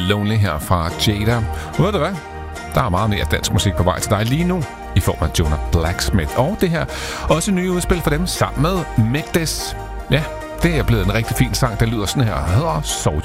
Lonely her fra Jada. Og ved du hvad? Der er meget mere dansk musik på vej til dig lige nu i form af Jonah Blacksmith. Og det her også nye udspil for dem sammen med Mægdes. Ja, det er blevet en rigtig fin sang, der lyder sådan her. Hedder Soldier.